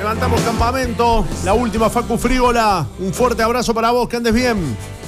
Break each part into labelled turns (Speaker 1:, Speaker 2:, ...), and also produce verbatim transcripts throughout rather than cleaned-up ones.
Speaker 1: Levantamos campamento. La última, Facu Frígola. Un fuerte abrazo para vos, que andes bien.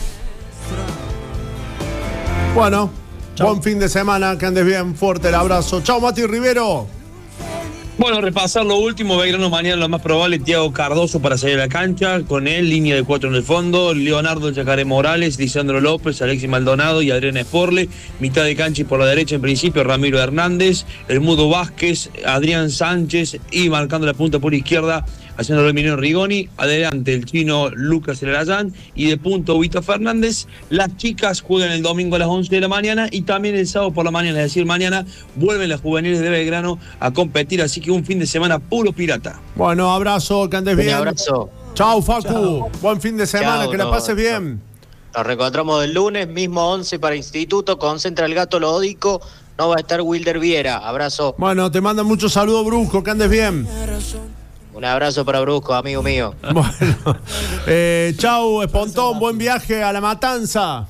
Speaker 1: Bueno, chau. Buen fin de semana, que andes bien. Fuerte el abrazo. Chao, Mati Rivero.
Speaker 2: Bueno, repasar lo último. Belgrano mañana lo más probable, Thiago Cardoso para salir a la cancha, con él, línea de cuatro en el fondo, Leonardo Chacaré Morales, Lisandro López, Alexis Maldonado y Adrián Sporle, mitad de cancha y por la derecha en principio Ramiro Hernández, el Mudo Vázquez, Adrián Sánchez y marcando la punta por izquierda, haciendo el Emiliano Rigoni, adelante el chino Lucas Elarayán y de punto Vito Fernández. Las chicas juegan el domingo a las once de la mañana y también el sábado por la mañana, es decir, mañana vuelven las juveniles de Belgrano a competir, así que un fin de semana puro pirata.
Speaker 1: Bueno, abrazo, que andes bien.
Speaker 3: Un abrazo.
Speaker 1: Chau, Facu. Chau. Buen fin de semana,
Speaker 3: Chau,
Speaker 1: que la
Speaker 3: no,
Speaker 1: pases
Speaker 3: no.
Speaker 1: bien.
Speaker 3: Nos reencontramos el lunes, mismo once para Instituto, concentra el Gato Lódico, no va a estar Wilder Viera. Abrazo.
Speaker 1: Bueno, te mandan muchos saludos, Brusco, que andes bien.
Speaker 3: Un abrazo para Brusco, amigo mío.
Speaker 1: Bueno, eh, chau, Espontón, buen viaje a La Matanza.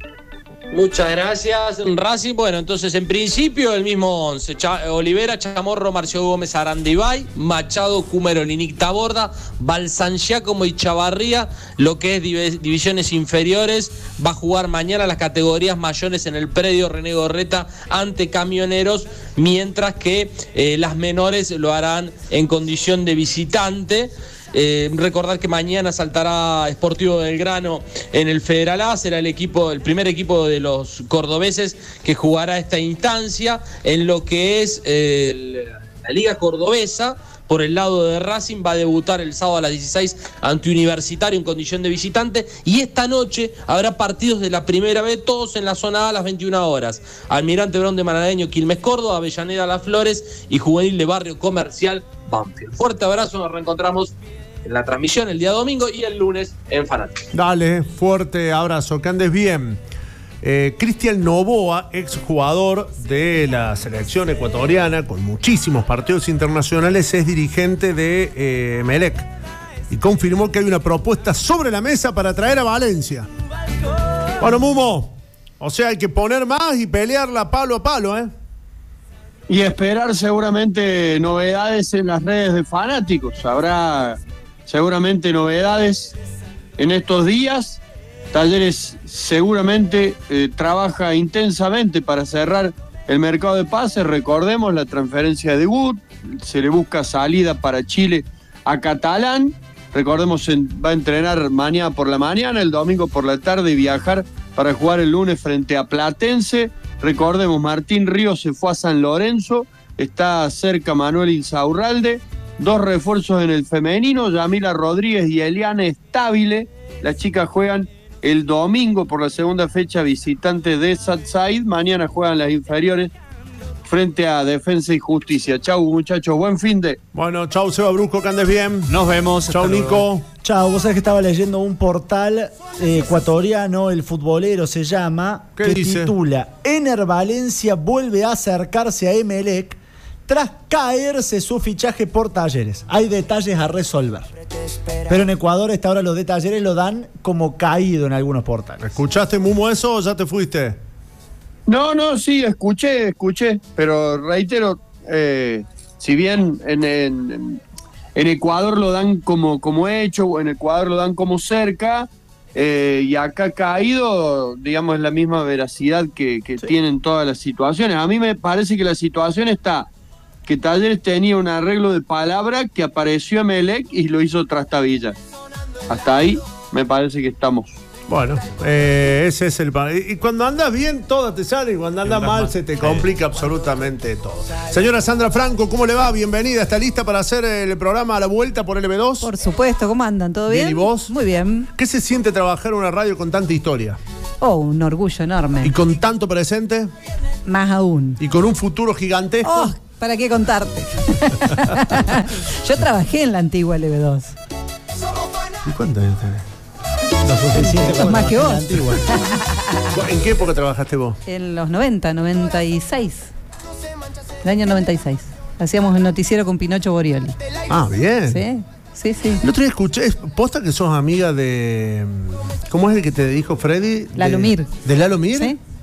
Speaker 4: Muchas gracias, Racing. Bueno, entonces en principio el mismo once: Cha- Olivera, Chamorro, Marcio Gómez, Arandibay, Machado, Cúmero, Linic Taborda, Balsangiacomo y Chavarría. Lo que es div- divisiones inferiores, va a jugar mañana las categorías mayores en el predio René Gorreta ante Camioneros, mientras que eh, las menores lo harán en condición de visitante. Eh, recordar que mañana saltará Sportivo Belgrano en el Federal A, será el equipo, el primer equipo de los cordobeses que jugará esta instancia en lo que es eh, el, la Liga Cordobesa. Por el lado de Racing va a debutar el sábado a las dieciséis ante Universitario en condición de visitante, y esta noche habrá partidos de la primera B, todos en la zona A a las veintiuna horas. Almirante Brown de Manadeño, Quilmes Córdoba, Avellaneda Las Flores y Juvenil de Barrio Comercial Banfield. Fuerte abrazo, nos reencontramos en la transmisión el día domingo y el lunes en Fanático.
Speaker 1: Dale, fuerte abrazo, que andes bien. Eh, Cristian Novoa, exjugador de la selección ecuatoriana con muchísimos partidos internacionales, es dirigente de eh, Emelec y confirmó que hay una propuesta sobre la mesa para traer a Valencia. Bueno, Mumo, o sea, hay que poner más y pelearla palo a palo, ¿eh?
Speaker 5: Y esperar seguramente novedades en las redes de Fanáticos. Habrá seguramente novedades en estos días. Talleres seguramente eh, trabaja intensamente para cerrar el mercado de pases. Recordemos la transferencia de Wood, se le busca salida para Chile a Catalán. Recordemos, en, va a entrenar mañana por la mañana, el domingo por la tarde y viajar para jugar el lunes frente a Platense. Recordemos, Martín Ríos se fue a San Lorenzo, está cerca Manuel Insaurralde. Dos refuerzos en el femenino, Yamila Rodríguez y Eliane Stabile. Las chicas juegan el domingo por la segunda fecha visitante de Satside. Mañana juegan las inferiores frente a Defensa y Justicia. Chau, muchachos, buen fin de.
Speaker 1: Bueno, chau, Seba Brusco, que andes bien.
Speaker 6: Nos vemos.
Speaker 1: Chau, Nico.
Speaker 7: Chao, vos sabés que estaba leyendo un portal eh, ecuatoriano, El Futbolero se llama,
Speaker 1: ¿Qué
Speaker 7: que
Speaker 1: dice?
Speaker 7: titula Ener Valencia vuelve a acercarse a Emelec tras caerse su fichaje por Talleres. Hay detalles a resolver. Pero en Ecuador hasta ahora los de Talleres lo dan como caído en algunos portales.
Speaker 1: ¿Escuchaste, Mumo, eso o ya te fuiste?
Speaker 5: No, no, sí, escuché, escuché, pero reitero, eh, si bien en, en, en Ecuador lo dan como, como hecho, o en Ecuador lo dan como cerca, eh, y acá caído, digamos, es la misma veracidad que, que sí. tienen todas las situaciones. A mí me parece que la situación está que Talleres tenía un arreglo de palabra que apareció Emelec y lo hizo Trastavilla. Hasta ahí me parece que estamos.
Speaker 1: Bueno, eh, ese es el... Y cuando andas bien, todo te sale, y cuando andas mal, mal, se te complica absolutamente todo. Señora Sandra Franco, ¿cómo le va? Bienvenida. ¿Está lista para hacer el programa a la vuelta por L B dos?
Speaker 8: Por supuesto, ¿cómo andan? ¿Todo bien?
Speaker 1: ¿Bien y vos?
Speaker 8: Muy bien.
Speaker 1: ¿Qué se siente trabajar en una radio con tanta historia?
Speaker 8: Oh, un orgullo enorme.
Speaker 1: ¿Y con tanto presente?
Speaker 8: Más aún.
Speaker 1: ¿Y con un futuro gigantesco?
Speaker 8: Oh, ¿para qué contarte? Yo trabajé en la antigua L B dos.
Speaker 1: ¿Y cuántos años tenés?
Speaker 7: Lo suficiente
Speaker 8: más que vos.
Speaker 1: ¿En qué época trabajaste vos?
Speaker 8: En los noventa, noventa y seis. El año noventa y seis. Hacíamos el noticiero con Pinocho Borioli.
Speaker 1: Ah, bien.
Speaker 8: Sí, sí, sí.
Speaker 1: El otro día escuché, ¿es posta que sos amiga de... ¿Cómo es el que te dijo Freddy?
Speaker 8: Lalo Mir.
Speaker 1: ¿De Lalo Mir?
Speaker 8: Sí.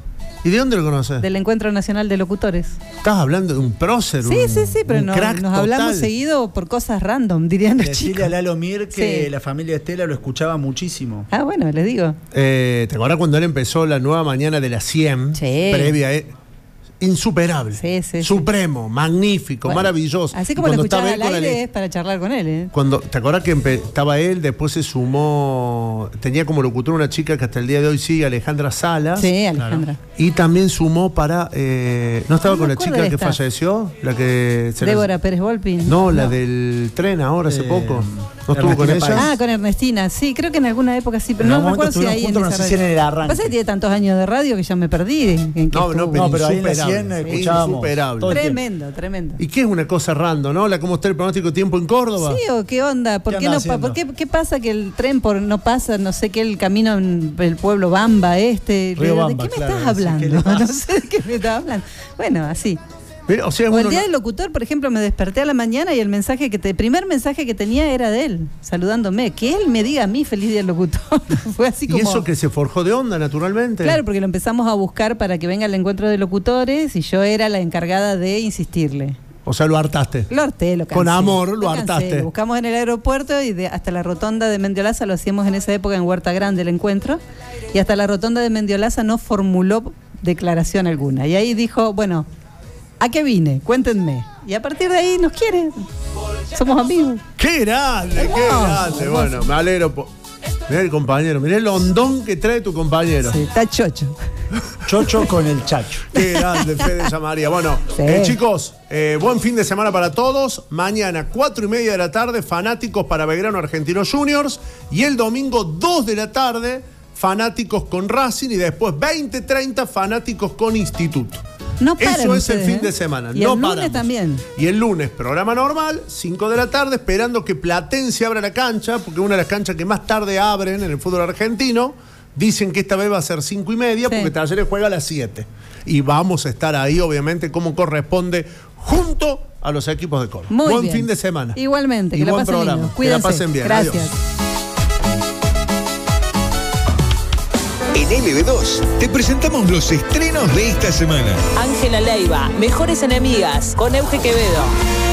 Speaker 1: ¿Y de dónde lo conoces?
Speaker 8: Del Encuentro Nacional de Locutores.
Speaker 1: Estás hablando de un prócer,
Speaker 8: Sí,
Speaker 1: un,
Speaker 8: sí, sí, pero
Speaker 1: un
Speaker 8: no-
Speaker 1: crack
Speaker 8: nos hablamos
Speaker 1: total.
Speaker 8: seguido por cosas random, dirían los
Speaker 7: Decirle
Speaker 8: chicos.
Speaker 7: a Lalo Mir que
Speaker 8: Sí.
Speaker 7: la familia Estela lo escuchaba muchísimo.
Speaker 8: Ah, bueno, les digo.
Speaker 1: Eh, ¿Te acuerdas cuando él empezó la nueva mañana de las cien?
Speaker 8: Sí.
Speaker 1: Previa, eh, insuperable.
Speaker 8: Sí, sí, sí.
Speaker 1: Supremo, magnífico,
Speaker 8: Bueno,
Speaker 1: maravilloso.
Speaker 8: Así
Speaker 1: Y
Speaker 8: como lo
Speaker 1: cuando estaba
Speaker 8: escuchaba
Speaker 1: él
Speaker 8: al
Speaker 1: con la
Speaker 8: aire
Speaker 1: le-
Speaker 8: es para charlar con él, ¿eh?
Speaker 1: Cuando, ¿te acuerdas que empe- estaba él, después se sumó, tenía como locutor una chica que hasta el día de hoy sigue, Alejandra Salas.
Speaker 8: Sí, Alejandra.
Speaker 1: Y también sumó para, eh, ¿no estaba
Speaker 8: No
Speaker 1: con
Speaker 8: me
Speaker 1: la
Speaker 8: acuerdo
Speaker 1: chica
Speaker 8: de
Speaker 1: que
Speaker 8: esta.
Speaker 1: falleció? La que se
Speaker 8: Débora Pérez Volpin.
Speaker 1: No, la del tren ahora hace
Speaker 7: Eh,
Speaker 1: poco. ¿No estuvo con
Speaker 7: Ernestina
Speaker 1: ella?
Speaker 7: Páez.
Speaker 8: Ah, con Ernestina, sí, creo que en alguna época sí, pero
Speaker 7: En
Speaker 8: no
Speaker 7: algún
Speaker 8: me acuerdo si
Speaker 7: momento
Speaker 8: ahí en
Speaker 7: estuvieron
Speaker 8: esa
Speaker 7: juntos, no sé si
Speaker 8: radio.
Speaker 7: en el arranque.
Speaker 8: Pasa que tiene tantos años de radio que ya me perdí. En qué
Speaker 1: No, no,
Speaker 8: estuvo.
Speaker 1: pero,
Speaker 7: No, pero ahí en la
Speaker 1: insuperable.
Speaker 7: cien escuchábamos
Speaker 1: Insuperable.
Speaker 7: todo el tiempo.
Speaker 8: Tremendo, tremendo.
Speaker 1: ¿Y qué es una cosa random, no? La, ¿Cómo está el pronóstico de tiempo en Córdoba?
Speaker 8: Sí, o qué onda, ¿por
Speaker 7: ¿Qué
Speaker 8: qué,
Speaker 7: anda
Speaker 8: no, pa-
Speaker 7: haciendo?
Speaker 8: por qué, qué pasa que el tren por no pasa, no sé qué, el camino en el pueblo Bamba este?
Speaker 7: Río
Speaker 8: ¿De
Speaker 7: Bamba,
Speaker 8: qué me
Speaker 7: claro,
Speaker 8: estás
Speaker 7: sí, ¿qué
Speaker 8: hablando?
Speaker 7: le pasa?
Speaker 8: No sé de qué me estás hablando. Bueno, así.
Speaker 1: Mira, o sea,
Speaker 8: O
Speaker 1: uno
Speaker 8: el día
Speaker 1: no-
Speaker 8: del locutor, por ejemplo, me desperté a la mañana y el mensaje que te, el primer mensaje que tenía era de él, saludándome. Que él me diga a mí feliz día del locutor. Fue así
Speaker 1: Y
Speaker 8: como.
Speaker 1: eso que se forjó de onda, naturalmente.
Speaker 8: Claro, porque lo empezamos a buscar para que venga al encuentro de locutores y yo era la encargada de insistirle.
Speaker 1: O sea, lo hartaste.
Speaker 8: Lo harté, lo cansé.
Speaker 1: Con amor lo
Speaker 8: cansé.
Speaker 1: hartaste.
Speaker 8: Lo buscamos en el aeropuerto y de, hasta la rotonda de Mendiolaza, lo hacíamos en esa época en Huerta Grande el encuentro, y hasta la rotonda de Mendiolaza no formuló declaración alguna. Y ahí dijo, bueno, ¿a qué vine? Cuéntenme. Y a partir de ahí nos quiere. Somos amigos.
Speaker 1: ¡Qué grande! ¡Qué
Speaker 8: Hermoso,
Speaker 1: grande!
Speaker 8: hermoso.
Speaker 1: Bueno, me alegro. po- Mirá el compañero, mirá el hondón que trae tu compañero.
Speaker 8: Sí, está chocho.
Speaker 7: Chocho con el chacho.
Speaker 1: Qué grande, Fede Samaria. Bueno,
Speaker 8: Sí.
Speaker 1: eh, chicos, eh, buen fin de semana para todos. Mañana, cuatro y media de la tarde, fanáticos para Belgrano Argentinos Juniors. Y el domingo, dos de la tarde, fanáticos con Racing. Y después, veinte treinta, fanáticos con Instituto.
Speaker 8: No paran
Speaker 1: Eso es
Speaker 8: ustedes,
Speaker 1: el fin
Speaker 8: ¿eh?
Speaker 1: de semana.
Speaker 8: Y
Speaker 1: no
Speaker 8: el lunes
Speaker 1: paramos.
Speaker 8: también.
Speaker 1: Y el lunes, programa normal, cinco de la tarde, esperando que Platense abra la cancha, porque una de las canchas que más tarde abren en el fútbol argentino. Dicen que esta vez va a ser cinco y media,
Speaker 8: Sí.
Speaker 1: porque Talleres juega a las siete. Y vamos a estar ahí, obviamente, como corresponde, junto a los equipos de Córdoba.
Speaker 8: Muy
Speaker 1: Buen
Speaker 8: bien.
Speaker 1: fin de semana.
Speaker 8: Igualmente,
Speaker 1: Y
Speaker 8: que la
Speaker 1: buen
Speaker 8: pasen
Speaker 1: programa.
Speaker 8: lindo.
Speaker 1: Que la
Speaker 8: Cuídense.
Speaker 1: pasen bien.
Speaker 8: Gracias.
Speaker 1: Adiós.
Speaker 6: En L B dos te presentamos los estrenos de esta semana.
Speaker 9: Ángela Leiva, Mejores Enemigas, con Euge Quevedo.